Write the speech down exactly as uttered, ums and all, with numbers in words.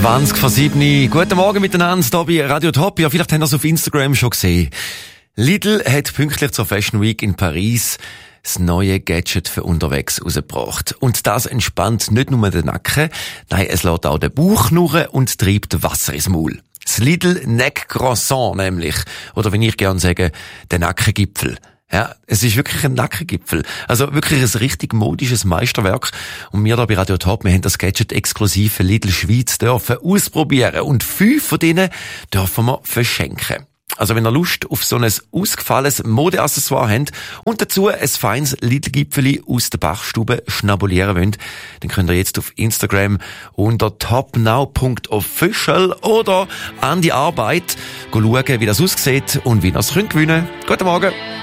zwanzig vor sieben. Guten Morgen miteinander, hier bei Radio Top. Ja, vielleicht habt ihr es auf Instagram schon gesehen. Lidl hat pünktlich zur Fashion Week in Paris das neue Gadget für unterwegs rausgebracht. Und das entspannt nicht nur den Nacken, nein, es lässt auch den Bauch knurren und treibt Wasser ins Maul. Das Lidl Neck Croissant nämlich. Oder wie ich gerne sage, der Nackengipfel. Ja, es ist wirklich ein Nackengipfel. Also wirklich ein richtig modisches Meisterwerk. Und wir da bei Radio Top, wir haben das Gadget exklusiv für Lidl Schweiz dürfen ausprobieren. Und fünf von denen dürfen wir verschenken. Also wenn ihr Lust auf so ein ausgefallenes Modeaccessoire habt und dazu ein feines Lidl-Gipfeli aus der Bachstube schnabulieren wollt, dann könnt ihr jetzt auf Instagram unter topnow punkt official oder an die Arbeit schauen, wie das aussieht und wie ihr es gewinnen könnt. Guten Morgen!